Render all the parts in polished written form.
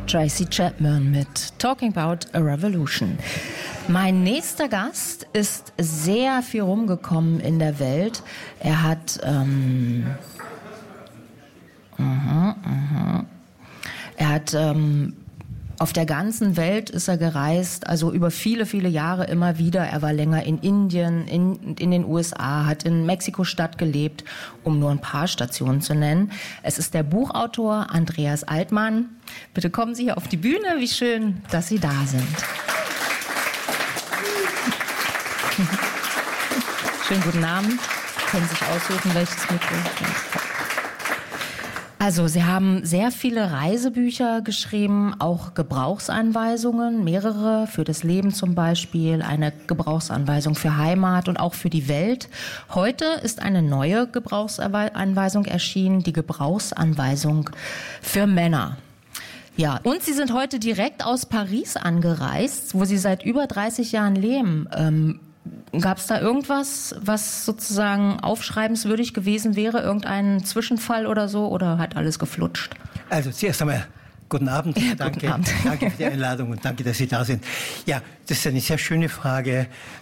Tracy Chapman mit Talking About a Revolution. Mein nächster Gast ist sehr viel rumgekommen in der Welt. Er hat auf der ganzen Welt ist er gereist, also über viele, viele Jahre immer wieder. Er war länger in Indien, in den USA, hat in Mexiko-Stadt gelebt, um nur ein paar Stationen zu nennen. Es ist der Buchautor Andreas Altmann. Bitte kommen Sie hier auf die Bühne. Wie schön, dass Sie da sind. Schönen guten Abend. Können sich aussuchen, welches Mikro. Also, Sie haben sehr viele Reisebücher geschrieben, auch Gebrauchsanweisungen, mehrere für das Leben zum Beispiel, eine Gebrauchsanweisung für Heimat und auch für die Welt. Heute ist eine neue Gebrauchsanweisung erschienen, die Gebrauchsanweisung für Männer. Ja, und Sie sind heute direkt aus Paris angereist, wo Sie seit über 30 Jahren leben. Gab es da irgendwas, was sozusagen aufschreibenswürdig gewesen wäre? Irgendein Zwischenfall oder so? Oder hat alles geflutscht? Also zuerst einmal guten Abend. Ja, danke, guten Abend. Danke für die Einladung und danke, dass Sie da sind. Ja, das ist eine sehr schöne Frage.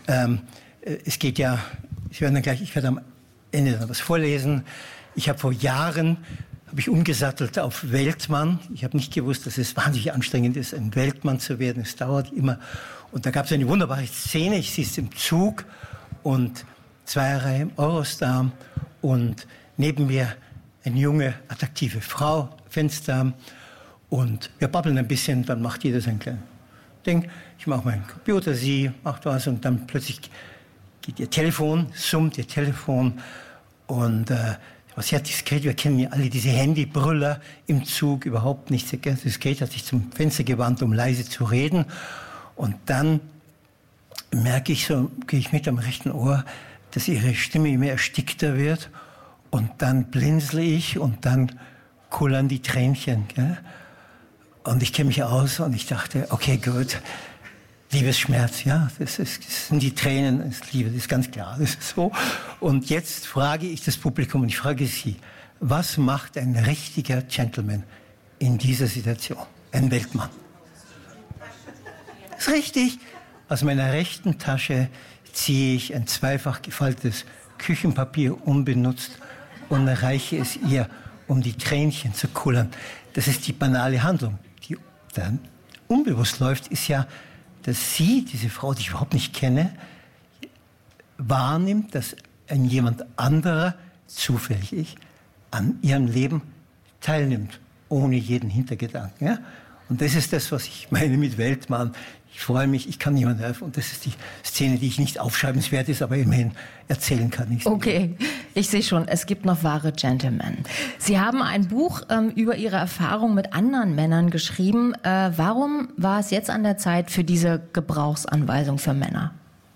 Es geht ja, ich werde am Ende dann was vorlesen. Ich habe vor Jahren umgesattelt auf Weltmann. Ich habe nicht gewusst, dass es wahnsinnig anstrengend ist, ein Weltmann zu werden. Es dauert immer. Und da gab es eine wunderbare Szene. Ich sitze im Zug und Zweierreihe im Eurostar und neben mir eine junge, attraktive Frau, Fenster, und wir babbeln ein bisschen, dann macht jeder sein kleines Ding. Ich mache meinen Computer, sie macht was und dann plötzlich geht ihr Telefon, summt ihr Telefon und was sehr diskret, wir kennen ja alle diese Handybrüller im Zug, überhaupt nicht sehr diskret, hat sich zum Fenster gewandt, um leise zu reden. Und dann merke ich so, gehe ich mit am rechten Ohr, dass ihre Stimme immer erstickter wird. Und dann blinzle ich und dann kullern die Tränchen. Gell? Und ich kenne mich aus und ich dachte, okay, gut, Liebesschmerz, ja, das sind die Tränen, das ist Liebe, das ist ganz klar, das ist so. Und jetzt frage ich das Publikum und ich frage Sie, was macht ein richtiger Gentleman in dieser Situation? Ein Weltmann. Das ist richtig. Aus meiner rechten Tasche ziehe ich ein zweifach gefaltetes Küchenpapier unbenutzt und reiche es ihr, um die Tränchen zu kullern. Das ist die banale Handlung. Die dann unbewusst läuft, ist ja, dass sie, diese Frau, die ich überhaupt nicht kenne, wahrnimmt, dass ein jemand anderer, zufällig ich, an ihrem Leben teilnimmt, ohne jeden Hintergedanken. Ja? Und das ist das, was ich meine mit Weltmann. Ich freue mich, ich kann niemandem helfen. Und das ist die Szene, die ich nicht aufschreibenswert ist, aber immerhin erzählen kann. Okay, ich sehe schon, es gibt noch wahre Gentlemen. Sie haben ein Buch über Ihre Erfahrung mit anderen Männern geschrieben. Warum war es jetzt an der Zeit für diese Gebrauchsanweisung für Männer?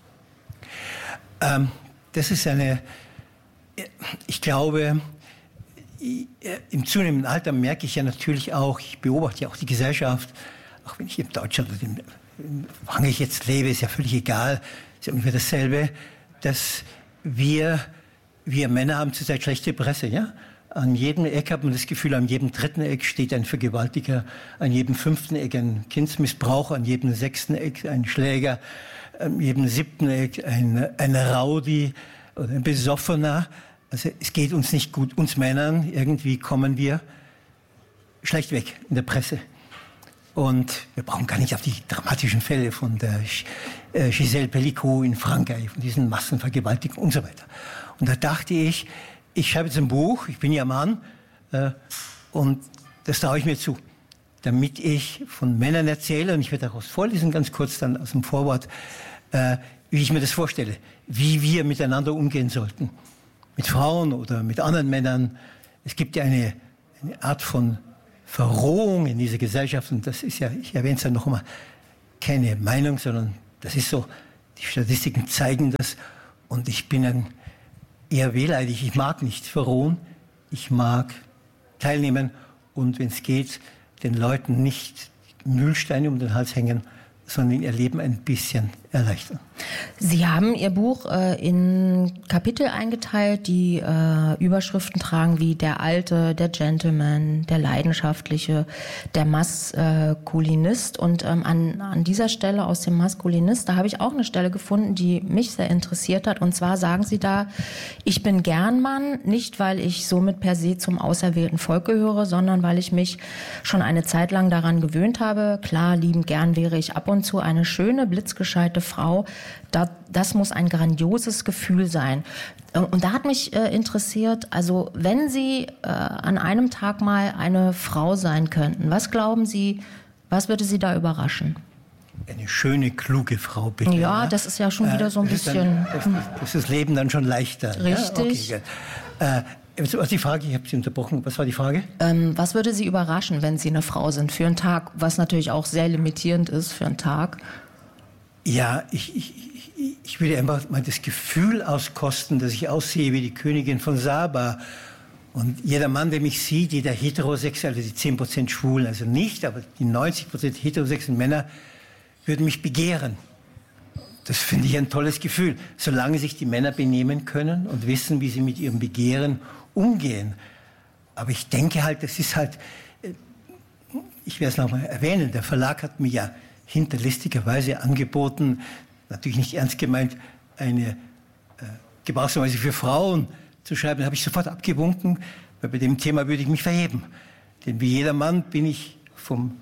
Das ist ich glaube, im zunehmenden Alter merke ich ja natürlich auch, ich beobachte ja auch die Gesellschaft, auch wenn ich in Deutschland oder in Frankreich jetzt lebe, ist ja völlig egal, ist ja ungefähr dasselbe, dass wir Männer haben zurzeit schlechte Presse, ja? An jedem Eck hat man das Gefühl, an jedem dritten Eck steht ein Vergewaltiger, an jedem fünften Eck ein Kindsmissbraucher, an jedem sechsten Eck ein Schläger, an jedem siebten Eck ein Rowdy oder ein Besoffener. Also es geht uns nicht gut, uns Männern, irgendwie kommen wir schlecht weg in der Presse. Und wir brauchen gar nicht auf die dramatischen Fälle von der Gisèle Pelicot in Frankreich, von diesen Massenvergewaltigungen und so weiter. Und da dachte ich schreibe jetzt ein Buch, ich bin ja Mann, und das traue ich mir zu, damit ich von Männern erzähle, und ich werde daraus vorlesen, ganz kurz dann aus dem Vorwort, wie ich mir das vorstelle, wie wir miteinander umgehen sollten. Mit Frauen oder mit anderen Männern. Es gibt ja eine Art von Verrohung in dieser Gesellschaft, und das ist ja, ich erwähne es ja noch einmal, keine Meinung, sondern das ist so, die Statistiken zeigen das, und ich bin eher wehleidig, ich mag nicht verrohen, ich mag teilnehmen und, wenn es geht, den Leuten nicht Mühlsteine um den Hals hängen, sondern ihr Leben ein bisschen erleichtern. Sie haben Ihr Buch in Kapitel eingeteilt, die Überschriften tragen wie der Alte, der Gentleman, der Leidenschaftliche, der Maskulinist. Und an dieser Stelle aus dem Maskulinist, da habe ich auch eine Stelle gefunden, die mich sehr interessiert hat. Und zwar sagen Sie da, ich bin gern Mann, nicht weil ich somit per se zum auserwählten Volk gehöre, sondern weil ich mich schon eine Zeit lang daran gewöhnt habe. Klar, liebend gern wäre ich ab und zu eine schöne, blitzgescheite Frau. Das muss ein grandioses Gefühl sein. Und da hat mich interessiert, also wenn Sie an einem Tag mal eine Frau sein könnten, was glauben Sie, was würde Sie da überraschen? Eine schöne, kluge Frau, bitte. Ja, das ist ja schon wieder so ein bisschen... Das ist das Leben dann schon leichter. Richtig. Ja? Okay, was war die Frage? Ich habe Sie unterbrochen. Was war die Frage? Was würde Sie überraschen, wenn Sie eine Frau sind für einen Tag, was natürlich auch sehr limitierend ist für einen Tag? Ja, ich würde einfach mal das Gefühl auskosten, dass ich aussehe wie die Königin von Saba. Und jeder Mann, der mich sieht, jeder Heterosexuelle, also die 10% Schwulen, also nicht, aber die 90% heterosexuellen Männer würden mich begehren. Das finde ich ein tolles Gefühl, solange sich die Männer benehmen können und wissen, wie sie mit ihrem Begehren umgehen. Aber ich denke halt, das ist halt, ich werde es nochmal erwähnen, der Verlag hat mir ja hinterlistigerweise angeboten, natürlich nicht ernst gemeint, eine Gebrauchsanweisung für Frauen zu schreiben. Da habe ich sofort abgewunken, weil bei dem Thema würde ich mich verheben. Denn wie jeder Mann bin ich vom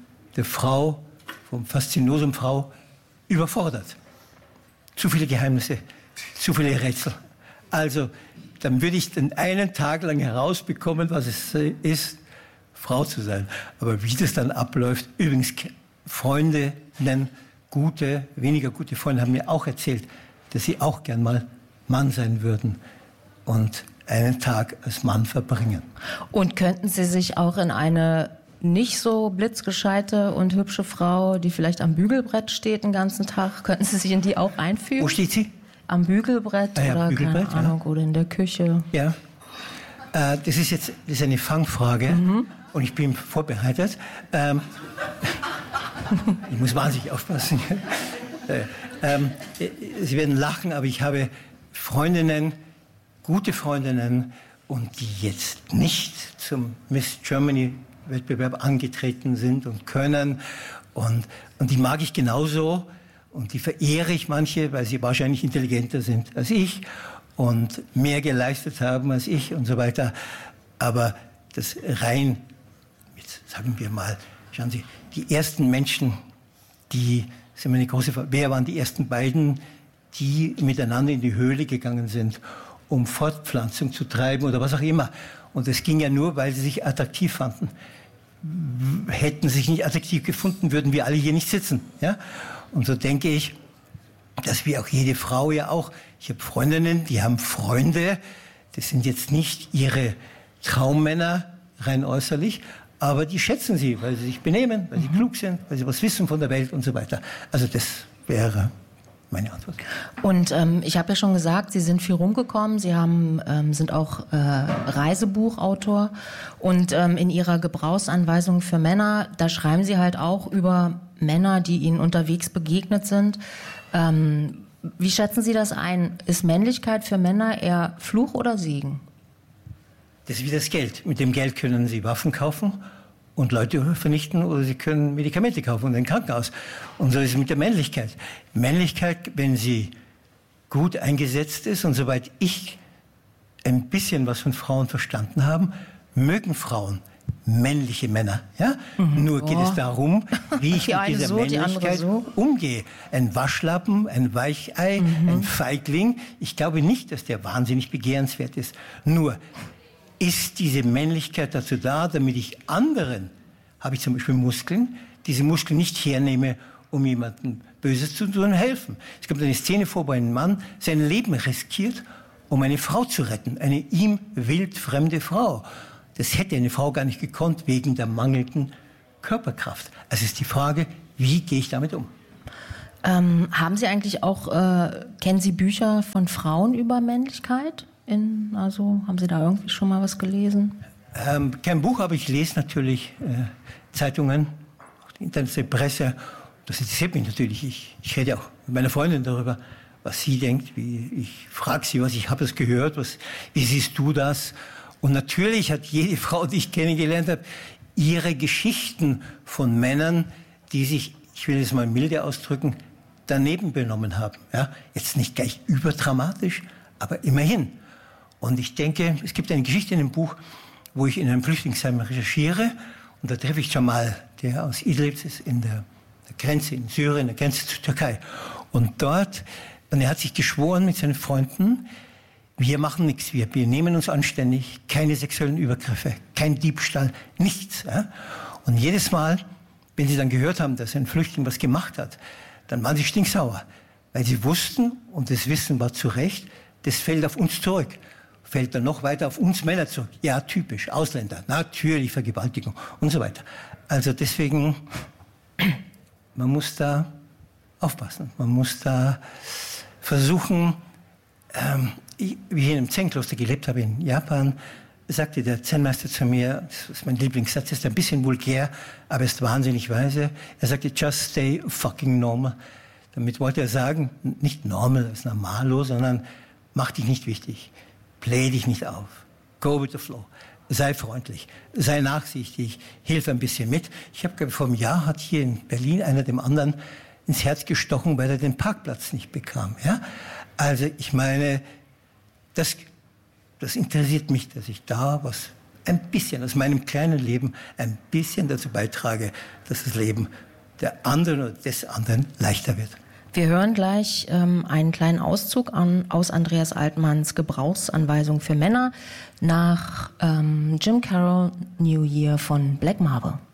Faszinosum Frau überfordert. Zu viele Geheimnisse, zu viele Rätsel. Also, dann würde ich den einen Tag lang herausbekommen, was es ist, Frau zu sein. Aber wie das dann abläuft, übrigens Freundinnen, gute, weniger gute Freunde haben mir auch erzählt, dass sie auch gern mal Mann sein würden und einen Tag als Mann verbringen. Und könnten Sie sich auch in eine nicht so blitzgescheite und hübsche Frau, die vielleicht am Bügelbrett steht den ganzen Tag, könnten Sie sich in die auch einfügen? Wo steht sie? Am Bügelbrett oder Bügelbrett, keine Ahnung, oder in der Küche. Ja, das ist eine Fangfrage und ich bin vorbereitet. Ich muss wahnsinnig aufpassen. Sie werden lachen, aber ich habe Freundinnen, gute Freundinnen, und die jetzt nicht zum Miss Germany Wettbewerb angetreten sind und können. Und die mag ich genauso und die verehre ich manche, weil sie wahrscheinlich intelligenter sind als ich und mehr geleistet haben als ich und so weiter. Aber das rein, jetzt sagen wir mal, schauen Sie, die ersten Menschen, die, das ist immer eine große Frage, wer waren die ersten beiden, die miteinander in die Höhle gegangen sind, um Fortpflanzung zu treiben oder was auch immer. Und das ging ja nur, weil sie sich attraktiv fanden. Hätten sie sich nicht attraktiv gefunden, würden wir alle hier nicht sitzen. Ja? Und so denke ich, dass wir auch jede Frau ja auch, ich habe Freundinnen, die haben Freunde, das sind jetzt nicht ihre Traummänner rein äußerlich, aber die schätzen sie, weil sie sich benehmen, weil sie klug sind, weil sie was wissen von der Welt und so weiter. Also das wäre meine Antwort. Und ich habe ja schon gesagt, Sie sind viel rumgekommen. Sie sind auch Reisebuchautor. Und in Ihrer Gebrauchsanweisung für Männer, da schreiben Sie halt auch über Männer, die Ihnen unterwegs begegnet sind. Wie schätzen Sie das ein? Ist Männlichkeit für Männer eher Fluch oder Segen? Das ist wie das Geld. Mit dem Geld können Sie Waffen kaufen und Leute vernichten oder Sie können Medikamente kaufen und ein Krankenhaus. Und so ist es mit der Männlichkeit. Männlichkeit, wenn sie gut eingesetzt ist und soweit ich ein bisschen was von Frauen verstanden habe, mögen Frauen männliche Männer. Ja? Nur geht es darum, wie ich mit dieser Männlichkeit umgehe. Ein Waschlappen, ein Weichei, ein Feigling. Ich glaube nicht, dass der wahnsinnig begehrenswert ist. Nur ist diese Männlichkeit dazu da, damit ich anderen, habe ich zum Beispiel Muskeln, diese Muskeln nicht hernehme, um jemandem Böses zu tun und helfen. Es kommt eine Szene vor, wo ein Mann sein Leben riskiert, um eine Frau zu retten, eine ihm wildfremde Frau. Das hätte eine Frau gar nicht gekonnt, wegen der mangelnden Körperkraft. Also ist die Frage, wie gehe ich damit um? Haben Sie eigentlich auch, kennen Sie Bücher von Frauen über Männlichkeit? Also haben Sie da irgendwie schon mal was gelesen? Kein Buch, aber ich lese natürlich Zeitungen, auch die Internetpresse. Das interessiert mich natürlich. Ich rede auch mit meiner Freundin darüber, was sie denkt. Ich frage sie, ich habe es gehört, wie siehst du das? Und natürlich hat jede Frau, die ich kennengelernt habe, ihre Geschichten von Männern, die sich, ich will es mal milde ausdrücken, daneben benommen haben. Ja? Jetzt nicht gleich überdramatisch, aber immerhin. Und ich denke, es gibt eine Geschichte in dem Buch, wo ich in einem Flüchtlingsheim recherchiere. Und da treffe ich Jamal, der aus Idlib ist, in der Grenze in Syrien, der Grenze zur Türkei. Und er hat sich geschworen mit seinen Freunden, wir machen nichts, wir nehmen uns anständig, keine sexuellen Übergriffe, kein Diebstahl, nichts. Ja? Und jedes Mal, wenn sie dann gehört haben, dass ein Flüchtling was gemacht hat, dann waren sie stinksauer, weil sie wussten, und das Wissen war zu Recht, das fällt auf uns zurück. Fällt dann noch weiter auf uns Männer zurück. Ja, typisch, Ausländer, natürlich Vergewaltigung und so weiter. Also deswegen, man muss da aufpassen. Man muss da versuchen, wie ich in einem Zen-Kloster gelebt habe in Japan, sagte der Zen-Meister zu mir, das ist mein Lieblingssatz, ist ein bisschen vulgär, aber ist wahnsinnig weise. Er sagte, just stay fucking normal. Damit wollte er sagen, nicht normal, das ist normalo, sondern mach dich nicht wichtig. Play dich nicht auf. Go with the flow. Sei freundlich. Sei nachsichtig. Hilf ein bisschen mit. Ich habe vor einem Jahr hat hier in Berlin einer dem anderen ins Herz gestochen, weil er den Parkplatz nicht bekam. Ja? Also ich meine, das interessiert mich, dass ich da was ein bisschen aus meinem kleinen Leben ein bisschen dazu beitrage, dass das Leben der anderen oder des anderen leichter wird. Wir hören gleich einen kleinen Auszug aus Andreas Altmanns Gebrauchsanweisung für Männer nach Jim Carroll New Year von Black Marble.